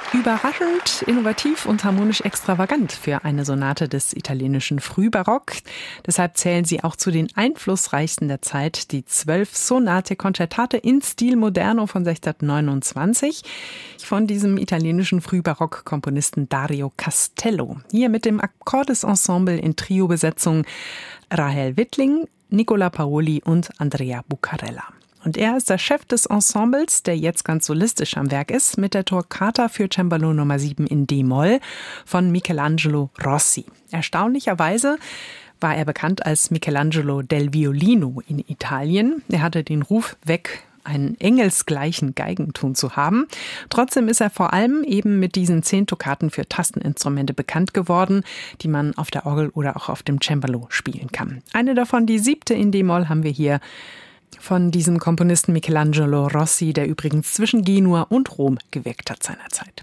Überraschend, innovativ und harmonisch extravagant für eine Sonate des italienischen Frühbarock. Deshalb zählen sie auch zu den einflussreichsten der Zeit, die 12 Sonate Concertate in Stil Moderno von 1629 von diesem italienischen Frühbarock-Komponisten Dario Castello. Hier mit dem Akkordesensemble in Trio-Besetzung Rahel Wittling, Nicola Paoli und Andrea Bucarella. Und er ist der Chef des Ensembles, der jetzt ganz solistisch am Werk ist, mit der Toccata für Cembalo Nummer 7 in D-Moll von Michelangelo Rossi. Erstaunlicherweise war er bekannt als Michelangelo del Violino in Italien. Er hatte den Ruf weg, einen engelsgleichen Geigenton zu haben. Trotzdem ist er vor allem eben mit diesen 10 Toccaten für Tasteninstrumente bekannt geworden, die man auf der Orgel oder auch auf dem Cembalo spielen kann. Eine davon, die 7. in D-Moll, haben wir hier von diesem Komponisten Michelangelo Rossi, der übrigens zwischen Genua und Rom gewirkt hat seinerzeit.